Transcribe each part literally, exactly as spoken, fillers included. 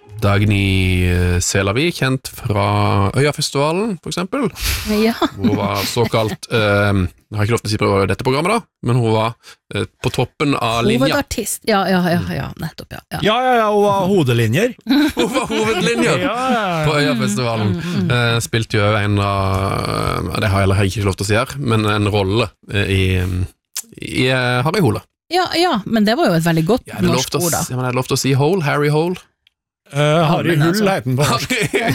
Dagny Selavi, kjent fra Øyafestivalen, for eksempel. Ja. Hun var såkalt, eh, jeg har ikke lov til å si på dette programmet da, men hun var eh, på toppen av linja. Hovedartist. Ja, ja, ja, ja, nettopp, ja. Ja, ja, ja, hun var hodelinjer. Hun var hovedlinjer Ja, ja, ja. på Øyafestivalen. Eh, spilte jo en av, det har jeg heller ikke lov til å si her, men en rolle eh, i, i eh, Harry Hole. Ja, ja, men det var jo et veldig godt Ja, det er lov norsk til å, ord da. ja, men er det lov til å si Hole, Harry Hole? Uh, Harry men Hull altså. heter den på norsk.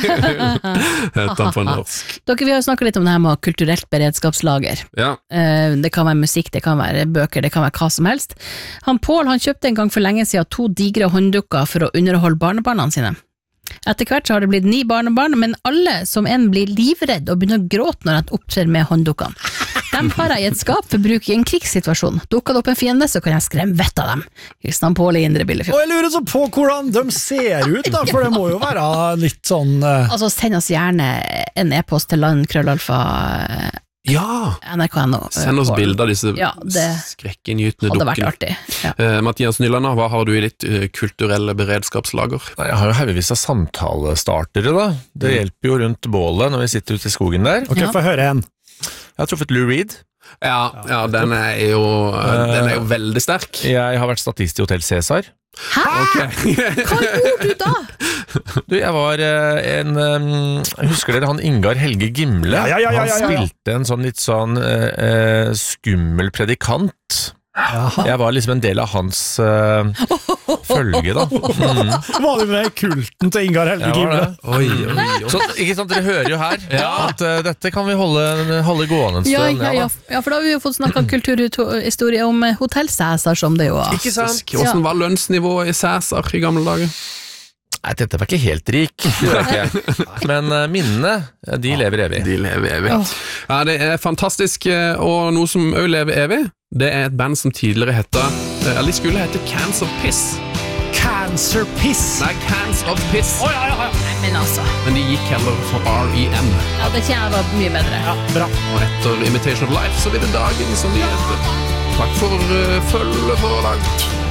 Heter han på norsk. Dere, vi har jo snakket litt om det her med kulturelt beredskapslager. Ja, Eh, Det kan være musikk, det kan være bøker, det kan være hva som helst. Han Pål, han kjøpte en gang for lenge siden to digre hånddukker for å underholde barnebarna sine. Etter hvert så har det blitt ni barnebarn, men alle som en blir livredd og begynner å gråte når han opptrer med hånddukkene. Dem har jeg i et skap for bruk i en krigssituasjon. Dukker det opp en fiende, så kan jeg skremme vett av dem. Hilsen Pål i Indre Billefjord. Og jeg lurer så på hvordan de ser ut da, for det må jo være litt sånn uh... Altså, send oss gjerne en e-post til landkrøllalfa ja. nrk.no. Send oss bilder av disse Ja, det skrekkinngytende hadde vært dukkene. artig. Ja. Eh, Mathias Nylander, hva har du i ditt eh, kulturelle beredskapslager? Nei, Jeg har jo haugevis av samtalestartere da. Det hjelper jo rundt bålet når vi sitter ute i skogen der. Ok, Ja. få høre en. Jeg har truffet Lou Reed. Ja, ja den, er jo, eh, den er jo veldig sterk. Jeg har vært statist i Hotell Cæsar. Hæ? Hva gjorde du da? Du, jeg var eh, en um, Husker dere han Ingar Helge Gimle? Ja, ja, ja, ja, ja, ja. Han spilte en sånn litt sånn eh, eh, skummel predikant. Jeg var liksom en del av hans uh, følge da. Mm. Var du med i kulten til Ingar Helge Jeg var Gimle? det. Oi, oi, oi. Så ikke sant, dere hører jo her at uh, dette kan vi holde, holde gående en Ja, stund. ja, ja. ja, for da har vi jo fått snakket kulturhistorie om eh, Hotell Cæsar, som det jo var. Ikke sant? Hvordan var lønnsnivået i Cæsar i gamle dager? Nei, dette var ikke helt rik, det var ikke. Men uh, minnene, de lever evig. De lever evig. Åh. Ja, det er fantastisk, eh, og noe som også lever evig, det er et band som tidligere hette, eh, eller de skulle hete Cans of Piss. Cancer Piss. Nei, Cans of Piss. Å, ja, ja, ja. Nei, men altså, Men de gikk heller for R E M. ja, det kjenner jeg var mye bedre. Ja, bra. Og etter Imitation of Life så blir det dagen som de heter. Takk for uh, følge for i dag.